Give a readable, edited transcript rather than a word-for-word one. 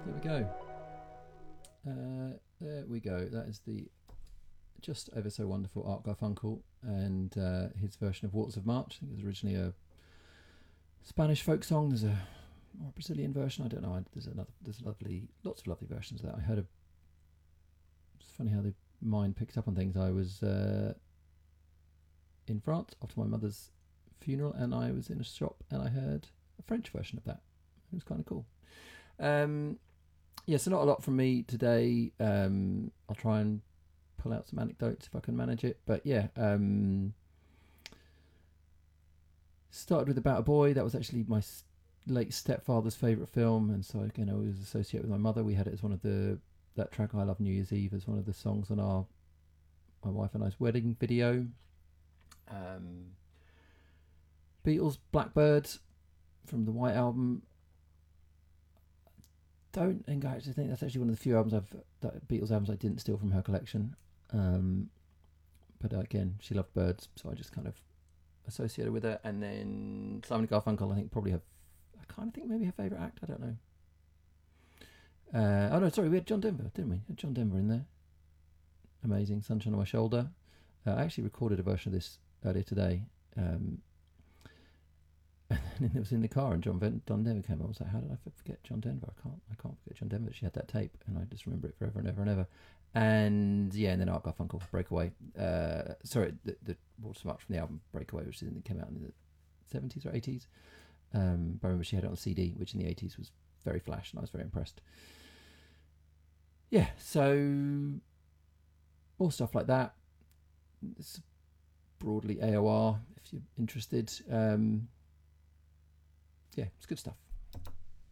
There we go. There we go. That is the just ever so wonderful Art Garfunkel and his version of Waters of March. I think it was originally a Spanish folk song. There's a more Brazilian version. I don't know. There's lots of lovely versions of that. I heard a. It's funny how the mind picks up on things. I was in France after my mother's funeral, and I was in a shop and I heard a French version of that. It was kind of cool. So not a lot from me today. I'll try and pull out some anecdotes if I can manage it. But yeah, started with About a Boy. That was actually my late stepfather's favourite film, and so again I was associated with my mother. We had it as one of that track I Love New Year's Eve as one of the songs on my wife and I's wedding video. Beatles, Blackbird from the White Album. Don't think I actually think that's actually one of the few Beatles albums I didn't steal from her collection. But again, she loved birds, so I just kind of associated with her. And then Simon & Garfunkel, I think maybe her favourite act. I don't know. We had John Denver, didn't we? Had John Denver in there. Amazing. Sunshine on My Shoulder. I actually recorded a version of this earlier today. And it was in the car, and John Denver came on. I was like, how did I forget John Denver? I can't forget John Denver. She had that tape, and I just remember it forever and ever and ever. And yeah, and then Art Garfunkel, Breakaway. The Waters of March from the album Breakaway, which came out in the 70s or 80s. But I remember she had it on CD, which in the 80s was very flash, and I was very impressed. Yeah, so more stuff like that. It's broadly AOR if you're interested. Yeah, it's good stuff.